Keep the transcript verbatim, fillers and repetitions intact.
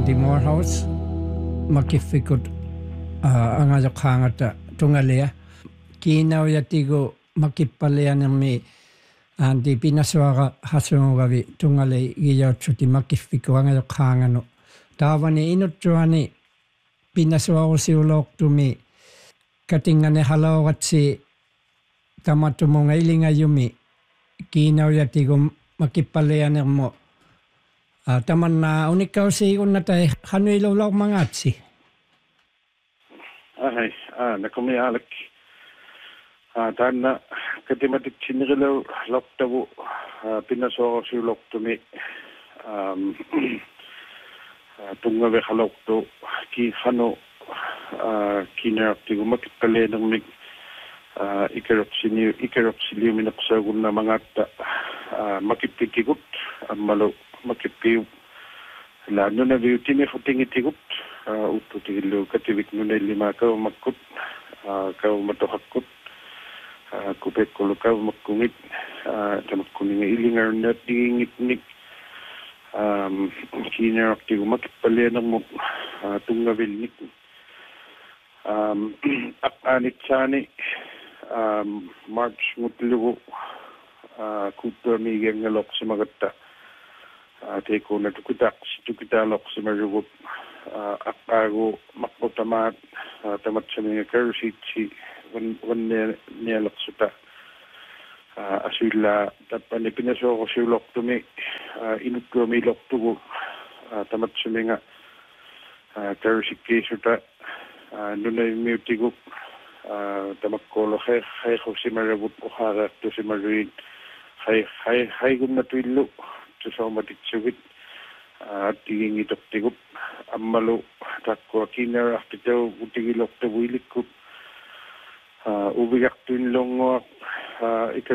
Andy Morehouse makifikut uh, angayok hangata tungalia kinaw yatigo makipalean mi Andy pinaswara hasungavi tungale giyotsuti makifiku angayok hangano tawani inutsuani pinaswara siulok tumi katingane halawatsi tamatumonga ilinga yumi kinaw yatigo makipalean mo Uh, taman na unikaw si kun natay hanui lulaw mangatsi. Ay, ah, nakumi alak. Ah, tan na katimatik chinigilaw loktabu pinasoko si loktumi. Um, tungawe halokto ki hano kinak tigo makipale ng mig ikarok sini ikarok sili minaksagun na mga makipikikut amalo makipiw lano na beauty ni futing itigut uto tigilo katibik no na lima ka makut ka matohakut kupet ko ka makungit tamak kuning ilingar na tingit nik um kina aktigo makipale ng mo tungabil nik um anit sani um March mutlugo kuto mi gengalok sa magata Ate ko na tukutak, tukitalok sa marugup akago makpotamat tamat sa mga karusit si wan niyalok suta asila tapan ipinaso ko si ulok tumi inut ko may lok tugo tamat sa mga karusit kisuta nunay miutigup tamat ko lo hay hay ko si marugup o harak to si maruin hay hay hay gum na tuilo sa matitsugit at tingin itok tigup amalo takwa kiner akitaw utigilok tawilikut ubigak tuin longo